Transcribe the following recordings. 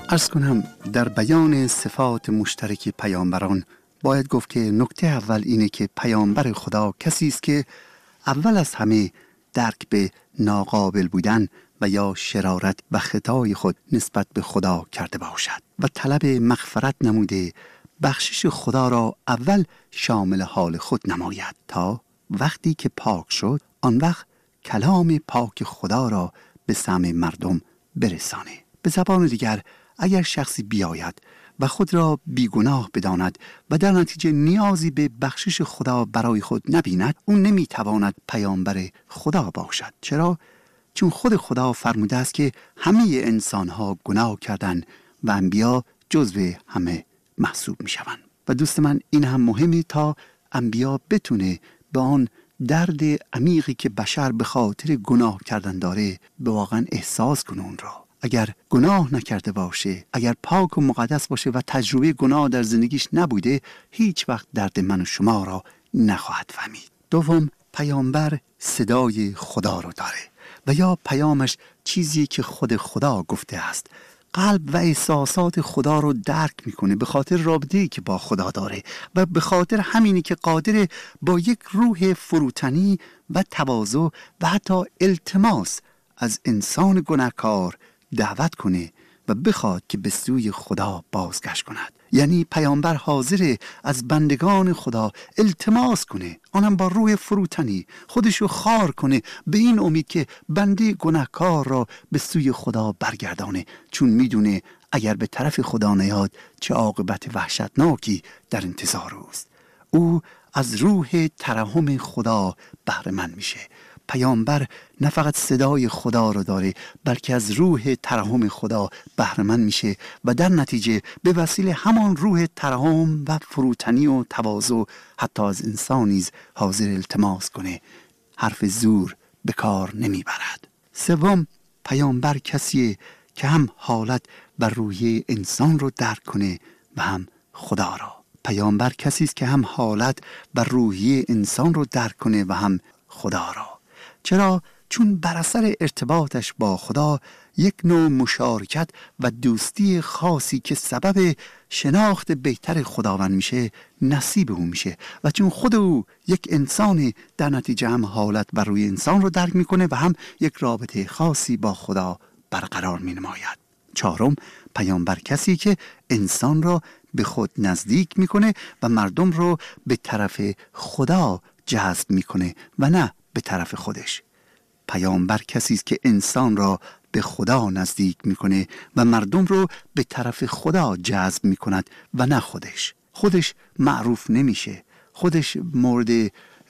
عرض کنم در بیان صفات مشترک پیامبران باید گفت که نکته اول اینه که پیامبر خدا کسی است که اول از همه درک به ناقابل بودن و یا شرارت و خطای خود نسبت به خدا کرده باشد و طلب مغفرت نموده بخشش خدا را اول شامل حال خود نماید تا وقتی که پاک شد آن وقت کلام پاک خدا را به سمع مردم برسانه. به زبان دیگر اگر شخصی بیاید و خود را بیگناه بداند و در نتیجه نیازی به بخشش خدا برای خود نبیند، اون نمیتواند پیامبر خدا باشد. چرا؟ چون خود خدا فرموده است که همه انسانها گناه کردند و انبیا جزو همه محسوب میشوند. و دوست من این هم مهمه تا انبیا بتونه به آن درد عمیقی که بشر به خاطر گناه کردن داره به واقعا احساس کنه اون را. اگر گناه نکرده باشه، اگر پاک و مقدس باشه و تجربه گناه در زندگیش نبوده، هیچ وقت درد من و شما را نخواهد فهمید. دوم، پیامبر صدای خدا رو داره و یا پیامش چیزی که خود خدا گفته است. قلب و احساسات خدا رو درک میکنه به خاطر رابطه‌ای که با خدا داره و به خاطر همینی که قادر با یک روح فروتنی و تواضع و حتی التماس از انسان گناهکار دعوت کنه و بخواد که به سوی خدا بازگشت کند. یعنی پیامبر حاضره از بندگان خدا التماس کنه، آنم با روح فروتنی خودشو خار کنه به این امید که بنده گناهکار را به سوی خدا برگردانه، چون میدونه اگر به طرف خدا نیاد چه عاقبت وحشتناکی در انتظار اوست. او از روح ترحم خدا بهره مند میشه. پیامبر نه فقط صدای خدا رو داره بلکه از روح ترحم خدا بهره مند میشه و در نتیجه به وسیله همان روح ترحم و فروتنی و تواضع حتی از انسان نیز حاضر التماس کنه، حرف زور به کار نمیبرد. سوم، پیامبر کسیه که هم حالت و روحیه انسان رو درک کنه و هم خدا را. پیامبر کسی است که هم حالت و روحیه انسان رو درک کنه و هم خدا را. چرا؟ چون بر اثر ارتباطش با خدا یک نوع مشارکت و دوستی خاصی که سبب شناخت بهتر خداوند میشه نصیب او میشه و چون خود او یک انسان در نتیجه هم حالت و روی انسان رو درک میکنه و هم یک رابطه خاصی با خدا برقرار مینماید. چهارم، پیامبر کسی که انسان را به خود نزدیک میکنه و مردم رو به طرف خدا جذب میکنه و نه به طرف خودش. پیامبر کسی است که انسان را به خدا نزدیک میکنه و مردم رو به طرف خدا جذب میکند و نه خودش. خودش معروف نمیشه، خودش مورد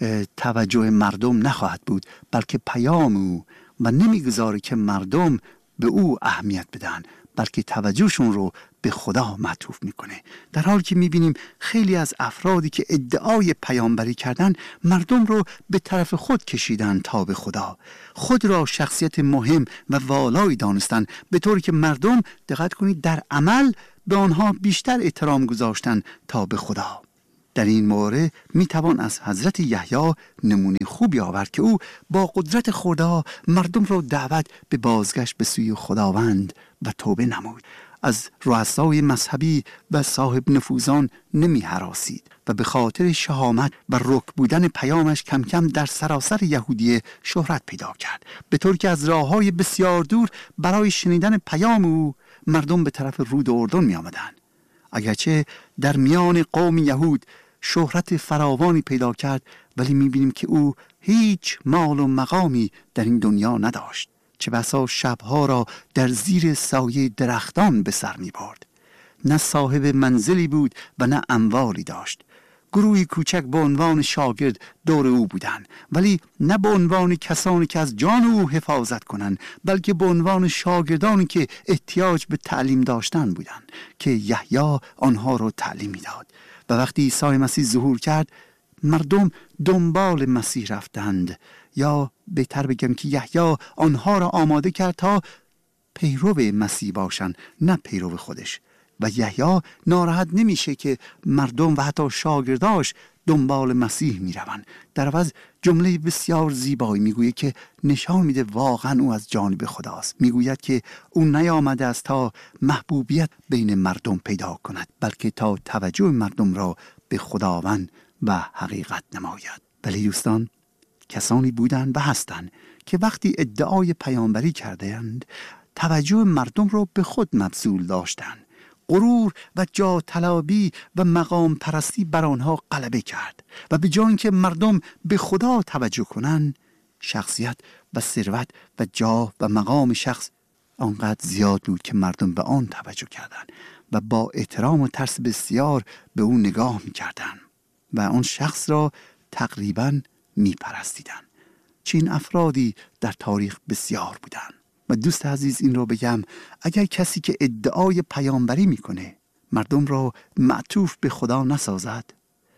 توجه مردم نخواهد بود، بلکه پیام او و نمیگذاره که مردم به او اهمیت بدن، بلکه توجهشون رو به خدا معطوف میکنه. در حالی که میبینیم خیلی از افرادی که ادعای پیامبری کردن مردم رو به طرف خود کشیدن تا به خدا، خود را شخصیت مهم و والایی دانستن، به طوری که مردم دقت کنید در عمل به آنها بیشتر احترام گذاشتن تا به خدا. در این مورد میتوان از حضرت یحیی نمونه خوبی آورد که او با قدرت خدا مردم را دعوت به بازگشت به سوی خداوند و توبه نمود. از رؤسای مذهبی و صاحب نفوذان نمی هراسید و به خاطر شهامت و رک بودن پیامش کم کم در سراسر یهودیه شهرت پیدا کرد، به طور که از راههای بسیار دور برای شنیدن پیام او مردم به طرف رود اردن می آمدن. اگرچه در میان قوم یهود شهرت فراوانی پیدا کرد، ولی می بینیم که او هیچ مال و مقامی در این دنیا نداشت، چه بسا شبها را در زیر سایه درختان به سر می برد. نه صاحب منزلی بود و نه اموالی داشت. گروهی کوچک به عنوان شاگرد دور او بودند، ولی نه به عنوان کسانی که از جان او حفاظت کنند، بلکه به عنوان شاگردانی که احتیاج به تعلیم داشتن بودند که یحیی آنها را تعلیم میداد. و وقتی عیسی مسیح ظهور کرد مردم دنبال مسیح رفتند، یا بهتر بگم که یحیی آنها را آماده کرد تا پیرو مسیح باشند نه پیرو خودش. و یحیی ناراحت نمیشه که مردم و حتی شاگرداش دنبال مسیح میروند. در عوض جمله بسیار زیبایی میگوید که نشان میده واقعا او از جانب خداست. میگوید که او نیامده است تا محبوبیت بین مردم پیدا کند، بلکه تا توجه مردم را به خداوند و حقیقت نماید. ولی دوستان، کسانی بودند و هستند که وقتی ادعای پیامبری کردند توجه مردم را به خود مبذول داشتند. غرور و جاه طلبی و مقام پرستی بر آنها غلبه کرد و به جای اینکه مردم به خدا توجه کنند، شخصیت و ثروت و جاه و مقام شخص آنقدر زیاد بود که مردم به آن توجه کردند و با احترام و ترس بسیار به او نگاه می‌کردند و آن شخص را تقریباً می‌پرستیدند. چین افرادی در تاریخ بسیار بودند. و دوست عزیز این رو بگم، اگر کسی که ادعای پیامبری میکنه مردم را معطوف به خدا نسازد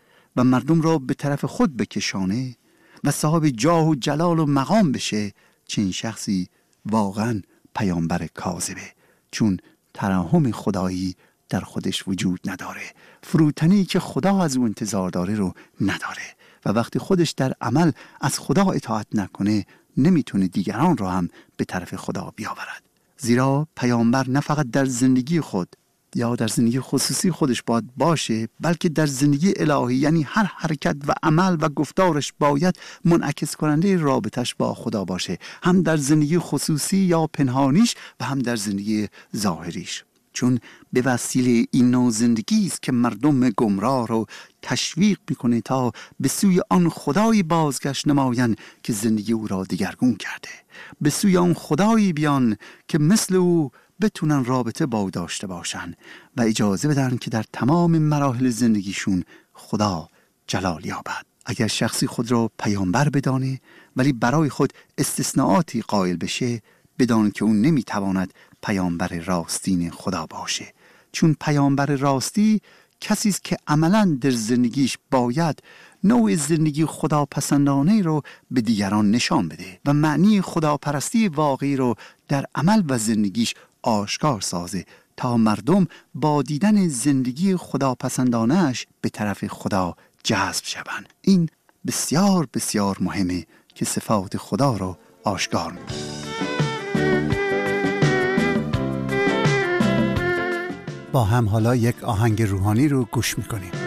و مردم را به طرف خود بکشانه و صاحب جاه و جلال و مقام بشه، چنین شخصی واقعا پیامبر کاذبه، چون ترحم خدایی در خودش وجود نداره، فروتنی که خدا از او انتظار داره رو نداره و وقتی خودش در عمل از خدا اطاعت نکنه نمیتونه دیگران را هم به طرف خدا بیاورد. زیرا پیامبر نه فقط در زندگی خود یا در زندگی خصوصی خودش باید باشه، بلکه در زندگی الهی، یعنی هر حرکت و عمل و گفتارش باید منعکس کننده رابطش با خدا باشه، هم در زندگی خصوصی یا پنهانیش و هم در زندگی ظاهریش. چون به وسیله این نوع زندگی است که مردم گمراه رو تشویق میکنه تا به سوی آن خدای بازگشت نمایند که زندگی او را دگرگون کرده، به سوی آن خدایی بیان که مثل او بتونن رابطه با او داشته باشن و اجازه بدن که در تمام مراحل زندگیشون خدا جلال یابد. اگر شخصی خود را پیامبر بدانه ولی برای خود استثناءاتی قائل بشه، بدان که اون نمیتواند پیامبر راستین خدا باشه، چون پیامبر راستی کسی است که عملاً در زندگیش باید نوع زندگی خداپسندانه رو به دیگران نشان بده و معنی خداپرستی واقعی رو در عمل و زندگیش آشکار سازه تا مردم با دیدن زندگی خداپسندانه‌اش به طرف خدا جذب شوند. این بسیار بسیار مهمه که صفات خدا رو آشکار می‌کنه. با هم حالا یک آهنگ روحانی رو گوش می‌کنیم.